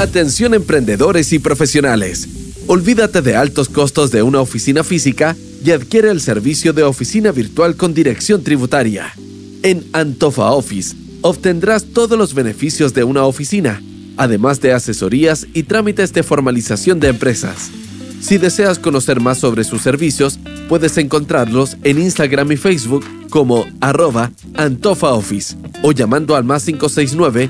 Atención emprendedores y profesionales. Olvídate de altos costos de una oficina física y adquiere el servicio de oficina virtual con dirección tributaria. En Antofa Office obtendrás todos los beneficios de una oficina, además de asesorías y trámites de formalización de empresas. Si deseas conocer más sobre sus servicios, puedes encontrarlos en Instagram y Facebook como @AntofaOffice o llamando al +569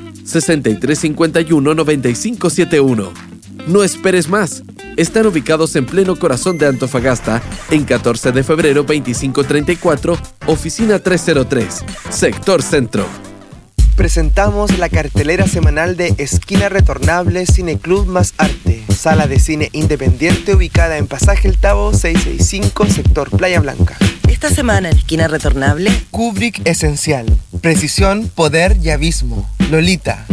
6351 9571. No esperes más. Están ubicados en pleno corazón de Antofagasta, en 14 de febrero 2534, oficina 303, sector centro. Presentamos la cartelera semanal de Esquina Retornable Cineclub más Arte, sala de cine independiente ubicada en Pasaje El Tabo 665, sector Playa Blanca. Esta semana en Esquina Retornable, Kubrick Esencial, Precisión, Poder y Abismo, Lolita,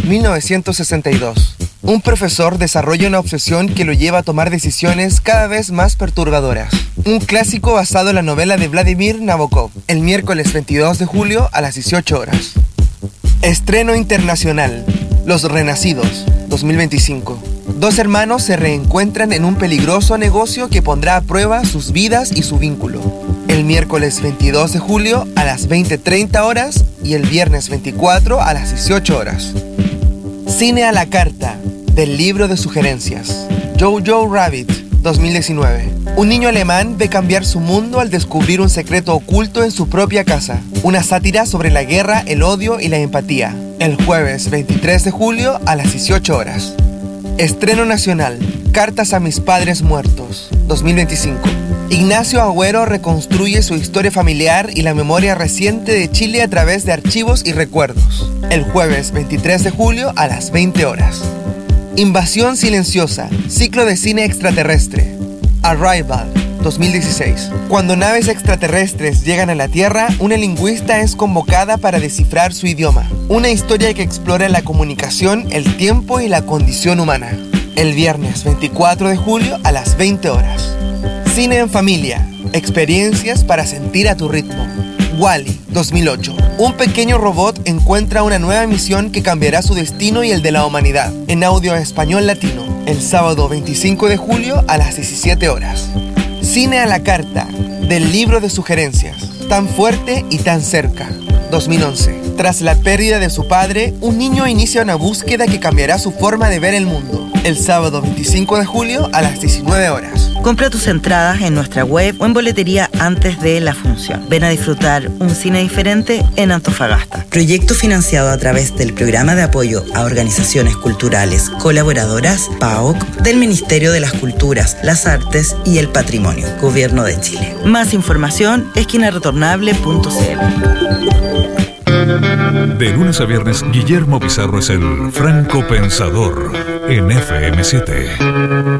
1962. Un profesor desarrolla una obsesión que lo lleva a tomar decisiones cada vez más perturbadoras. Un clásico basado en la novela de Vladimir Nabokov, el miércoles 22 de julio a las 18 horas. Estreno internacional, Los Renacidos, 2025. Dos hermanos se reencuentran en un peligroso negocio que pondrá a prueba sus vidas y su vínculo. El miércoles 22 de julio a las 20:30 horas y el viernes 24 a las 18 horas. Cine a la carta, del libro de sugerencias, Jojo Rabbit, 2019. Un niño alemán ve cambiar su mundo al descubrir un secreto oculto en su propia casa. Una sátira sobre la guerra, el odio y la empatía. El jueves 23 de julio a las 18 horas. Estreno nacional, Cartas a mis padres muertos, 2025. Ignacio Agüero reconstruye su historia familiar y la memoria reciente de Chile a través de archivos y recuerdos. El jueves 23 de julio a las 20 horas. Invasión silenciosa, ciclo de cine extraterrestre. Arrival, 2016. Cuando naves extraterrestres llegan a la Tierra, una lingüista es convocada para descifrar su idioma. Una historia que explora la comunicación, el tiempo y la condición humana. El viernes 24 de julio a las 20 horas. Cine en familia, experiencias para sentir a tu ritmo. WALL-E, 2008. Un pequeño robot encuentra una nueva misión que cambiará su destino y el de la humanidad. En audio español latino, el sábado 25 de julio a las 17 horas. Cine a la carta, del libro de sugerencias, Tan fuerte y tan cerca, 2011. Tras la pérdida de su padre, un niño inicia una búsqueda que cambiará su forma de ver el mundo. El sábado 25 de julio a las 19 horas. compra tus entradas en nuestra web o en boletería antes de la función. Ven a disfrutar un cine diferente en Antofagasta. Proyecto financiado a través del Programa de Apoyo a Organizaciones Culturales Colaboradoras, PAOC, del Ministerio de las Culturas, las Artes y el Patrimonio, Gobierno de Chile. Más información, esquinaretornable.cl. De lunes a viernes, Guillermo Pizarro es el Franco Pensador en FM7.